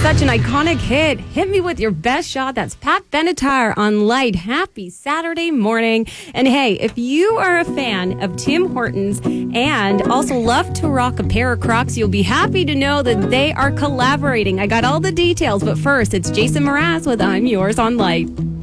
such an iconic hit. Hit me with your best shot. That's Pat Benatar on Light. Happy Saturday morning. And hey, if you are a fan of Tim Hortons and also love to rock a pair of Crocs, you'll be happy to know that they are collaborating. I got all the details, but first, it's Jason Mraz with I'm Yours on Light.